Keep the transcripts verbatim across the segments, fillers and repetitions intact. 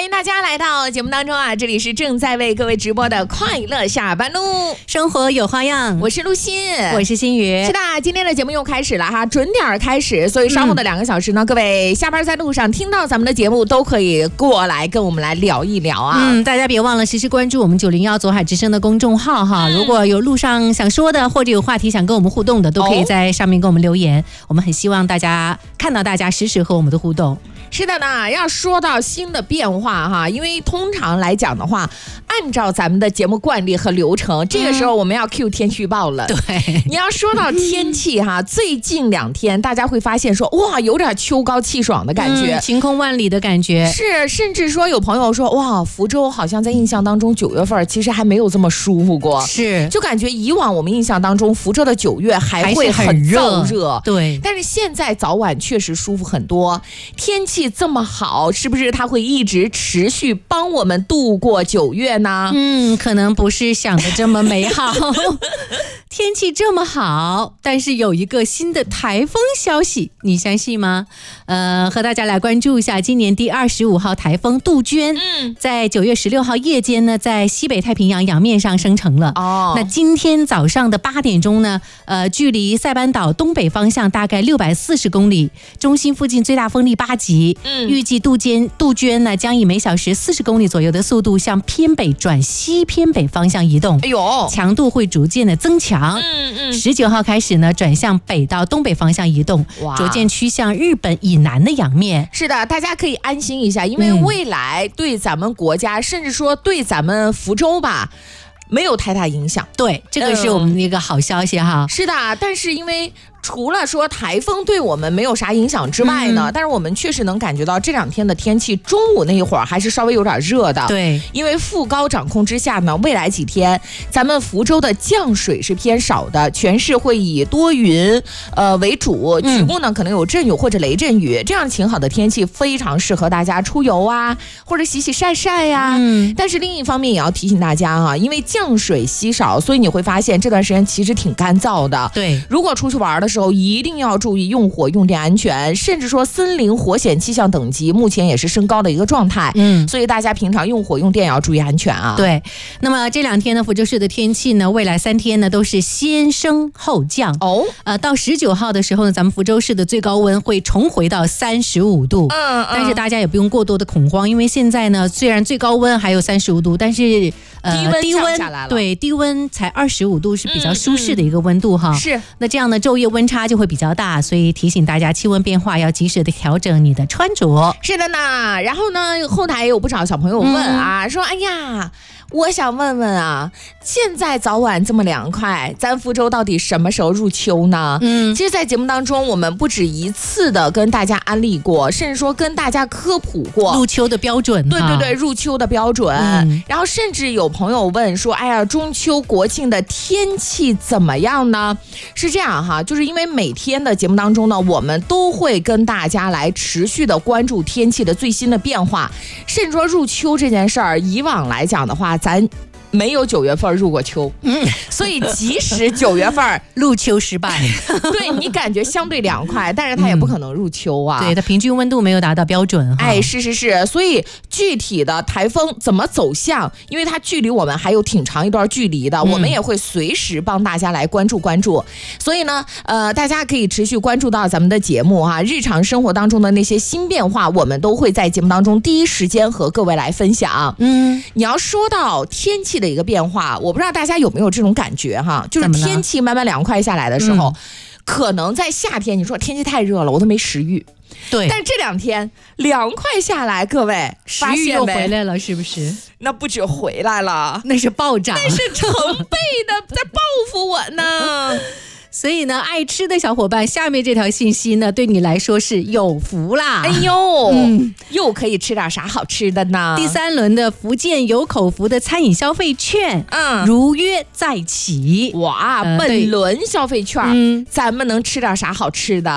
欢迎大家来到节目当中啊！这里是正在为各位直播的快乐下班路， 生活有花样。 我是陆欣， 我是新宇。 是的，今天的节目又开始了哈，准点开始。所以稍后的两个小时呢，嗯、各位下班在路上听到咱们的节目，都可以过来跟我们来聊一聊啊。 嗯，大家别忘了时时关注我们九零幺左海之声的公众号哈。嗯、如果有路上想说的，或者有话题想跟我们互动的，都可以在上面跟我们留言。哦、我们很希望大家看到大家实时和我们的互动。 是的呢，要说到新的变化哈，因为通常来讲的话，按照咱们的节目惯例和流程，这个时候我们要 Q 天气预报了。 对， 你要说到天气哈，最近两天大家会发现说，哇，有点秋高气爽的感觉， 嗯、晴空万里的感觉。 是，甚至说有朋友说，哇，福州好像在印象当中九月份其实还没有这么舒服过。 是， 就感觉以往我们印象当中福州的九月还会很燥热， 对。 但是现在早晚确实舒服很多，天气这么好，是不是它会一直持续帮我们度过九月呢？ 嗯，可能不是想的这么美好。天气这么好，但是有一个新的台风消息，你相信吗？呃，和大家来关注一下今年第二十五号台风杜鹃，嗯，在九月十六号夜间呢，在西北太平洋洋面上生成了。哦，那今天早上的八点钟呢，呃，距离塞班岛东北方向大概六百四十公里，中心附近最大风力八级。嗯，预计杜鹃杜鹃呢将以每小时四十公里左右的速度向偏北转西偏北方向移动。哎呦，强度会逐渐的增强。嗯嗯，十九号开始呢，转向北到东北方向移动，逐渐趋向日本以南的洋面。 是的，大家可以安心一下，因为未来对咱们国家，嗯、甚至说对咱们福州吧，没有太大影响。 对，这个是我们的一个好消息哈。 嗯、是的，但是因为除了说台风对我们没有啥影响之外呢，嗯、但是我们确实能感觉到这两天的天气，中午那一会儿还是稍微有点热的。 对， 因为副高掌控之下呢，未来几天咱们福州的降水是偏少的，全市会以多云呃为主，局部呢可能有阵雨或者雷阵雨，嗯、这样晴好的天气非常适合大家出游啊，或者洗洗晒晒呀、啊。嗯，但是另一方面也要提醒大家啊，因为降水稀少，所以你会发现这段时间其实挺干燥的。 对， 如果出去玩的时候一定要注意用火用电安全，甚至说森林火险气象等级目前也是升高的一个状态。嗯，所以大家平常用火用电也要注意安全啊。 对，那么这两天呢，福州市的天气呢，未来三天呢都是先升后降。哦，呃，到十九号的时候呢，咱们福州市的最高温会重回到三十五度。嗯，嗯但是大家也不用过多的恐慌，因为现在呢，虽然最高温还有三十五度，但是呃低温下来了， 对，低温才二十五度是比较舒适的一个温度哈。 嗯嗯、是， 那这样呢，昼夜温差就会比较大，所以提醒大家气温变化要及时的调整你的穿着。 是的呢，然后呢，后台也有不少小朋友问啊，嗯、说哎呀，我想问问啊，现在早晚这么凉快，咱福州到底什么时候入秋呢？嗯，其实，在节目当中，我们不止一次的跟大家安利过，甚至说跟大家科普过入秋的标准。 对对对，入秋的标准。嗯、然后，甚至有朋友问说，哎呀，中秋国庆的天气怎么样呢？是这样哈，就是因为每天的节目当中呢，我们都会跟大家来持续的关注天气的最新的变化，甚至说入秋这件事儿，以往来讲的话，咱没有九月份入过秋，嗯，所以即使九月份入秋失败， 对你感觉相对凉快，但是它也不可能入秋啊。 嗯、对，它平均温度没有达到标准。 哎，是是是，所以具体的台风怎么走向，因为它距离我们还有挺长一段距离的，嗯、我们也会随时帮大家来关注关注。所以呢，呃，大家可以持续关注到咱们的节目哈、啊，日常生活当中的那些新变化，我们都会在节目当中第一时间和各位来分享。嗯，你要说到天气的一个变化，我不知道大家有没有这种感觉哈，就是天气慢慢凉快下来的时候，嗯、可能在夏天你说天气太热了，我都没食欲。 对， 但这两天凉快下来，各位食欲又回来了，是不是？ 那不止回来了， 那是暴涨， 那是成倍的在报复我呢。 所以呢，爱吃的小伙伴，下面这条信息呢，对你来说是有福啦！ 哎呦，嗯、又可以吃点啥好吃的呢？ 第三轮的福建有口福的餐饮消费券，嗯，如约再起。 哇，呃、本轮消费券，嗯，咱们能吃点啥好吃的？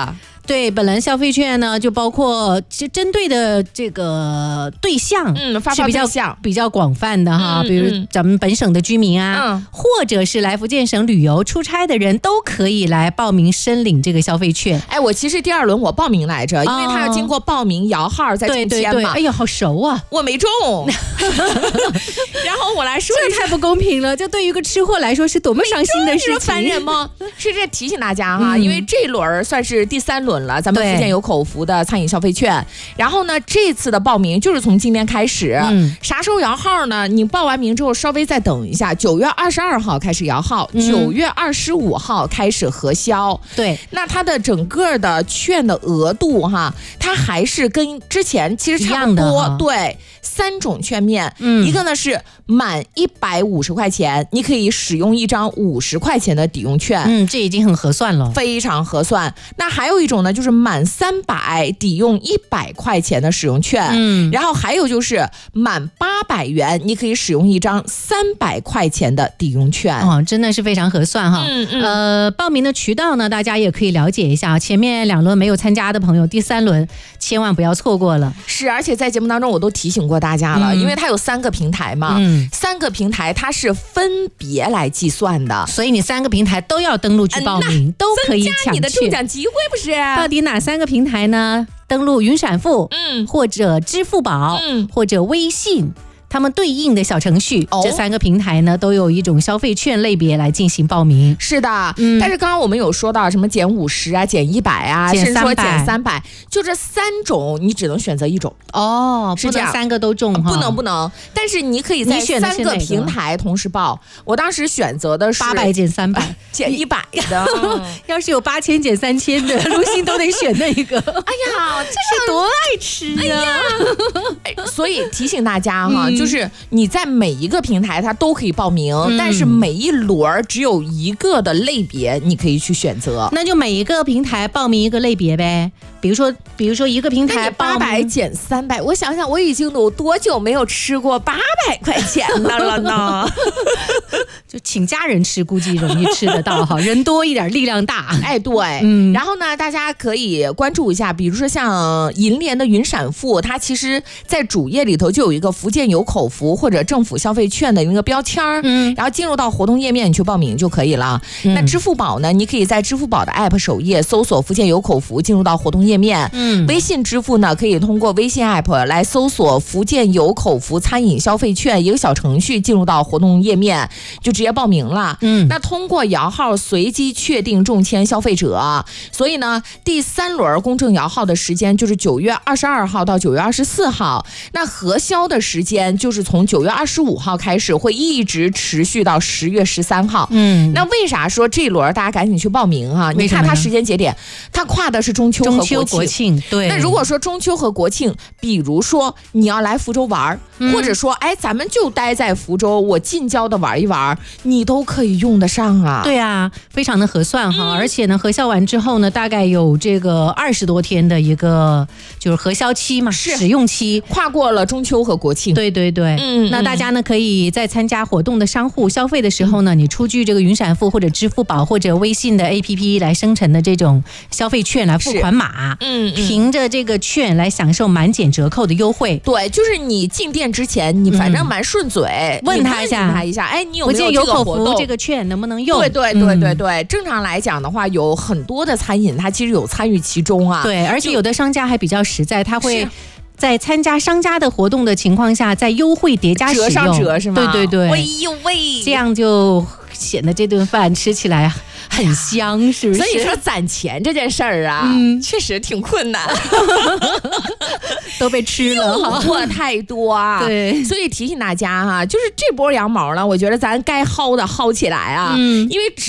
对，本轮消费券呢，就包括就针对的这个对象， 嗯，发放是比较对象比较广泛的哈， 嗯比如嗯咱们本省的居民啊， 嗯或者是来福建省旅游出差的人都可以来报名申领这个消费券。 哎，我其实第二轮我报名来着，因为他要经过报名摇号再对对对， 中签嘛。 哎呀，好熟啊！ 我没中，然后我来说一下。 这太不公平了，这对于一个吃货来说是多么伤心的事情。 烦人吗？是这提醒大家哈， 嗯因为这轮算是第三轮了，咱们对福建有口福的餐饮消费券。然后呢，这次的报名就是从今天开始， 嗯啥时候摇号呢？你报完名之后稍微再等一下，九月二十二号开始摇号，九、 嗯、 月二十五号开始核销。 对， 那它的整个的券的额度哈，它还是跟之前其实差不一样多， 的对，三种券面， 嗯一个呢是满一百五十块钱，你可以使用一张五十块钱的抵用券。 嗯，这已经很合算了， 非常合算。那还有一种呢，就是满三百抵用一百块钱的使用券， 嗯然后还有就是满八百元，你可以使用一张三百块钱的抵用券。 哦，真的是非常合算哈。 嗯嗯呃，报名的渠道呢，大家也可以了解一下。前面两轮没有参加的朋友，第三轮千万不要错过了。 是，而且在节目当中我都提醒过大家了， 嗯因为它有三个平台嘛， 嗯三个平台它是分别来计算的， 所以你三个平台都要登录去报名，都可以增加抢你的中券。 奖机会不是？ 到底哪三个平台呢？登录云闪付， 嗯或者支付宝， 嗯或者微信。他们对应的小程序， 哦这三个平台呢都有一种消费券类别来进行报名。 是的， 嗯但是刚刚我们有说到什么减五十啊、减一百啊， 减甚至说三百减三百，就这三种你只能选择一种， 哦， 是这样不能三个都中哈， 不能不能。但是你可以在你选的三个是哪个平台同时报。我当时选择的是八百减三百， 减一百的。嗯要是有八千减三千的，陆星都得选那个。 哎呀，这是多爱吃啊！ 哎所以提醒大家哈， 嗯就是你在每一个平台它都可以报名， 嗯但是每一轮只有一个的类别你可以去选择。 那就每一个平台报名一个类别呗。比如说，比如说一个平台八百减三百，我想想，我已经有多久没有吃过八百块钱的了呢？ 就请家人吃，估计容易吃得到哈，人多一点，力量大。 哎，对， 嗯然后呢，大家可以关注一下，比如说像银联的云闪付，它其实在主页里头就有一个福建有口福或者政府消费券的那个标签儿， 嗯然后进入到活动页面你去报名就可以了。 嗯那支付宝呢，你可以在支付宝的 app 首页搜索福建有口福，进入到活动页面。 嗯微信支付呢，可以通过微信 app 来搜索福建有口福餐饮消费券，一个小程序进入到活动页面就直接报名了。 嗯那通过摇号随机确定中签消费者，所以呢，第三轮公证摇号的时间就是九月二十二号到九月二十四号，那核销的时间就是从九月二十五号开始，会一直持续到十月十三号。 嗯， 那为啥说这轮大家赶紧去报名哈、你看它为什么呢时间节点，它跨的是中秋和中国庆。 秋国庆对。 那如果说中秋和国庆，比如说你要来福州玩、 嗯或者说哎咱们就待在福州，我近郊的玩一玩，你都可以用得上啊。 对啊，非常的合算哈，而且呢，核销完之后呢，大概有这个二十多天的一个就是核销期嘛， 是使用期。 跨过了中秋和国庆。 对对对， 嗯那大家呢可以在参加活动的商户消费的时候呢，你出具这个云闪付或者支付宝或者微信的 A P P 来生成的这种消费券来付款码， 嗯，嗯凭着这个券来享受满减折扣的优惠。 对，就是你进店之前，你反正蛮顺嘴， 问你他一下问他一下，哎，你有我没有记得有口这个活动？ 福这个券能不能用？ 对对对对嗯对，正常来讲的话，有很多的餐饮它其实有参与其中啊。 对，而且有的商家还比较实在，他会是在参加商家的活动的情况下，再优惠叠加使用， 折上折是吗？ 对对对， 哎呦喂， 这样就显得这顿饭吃起来很香，是不是？ 所以说攒钱这件事儿啊， 嗯确实挺困难， 都被吃了哈。 货太多啊。 对所以提醒大家哈、就是这波羊毛呢，我觉得咱该薅的薅起来啊， 嗯因为。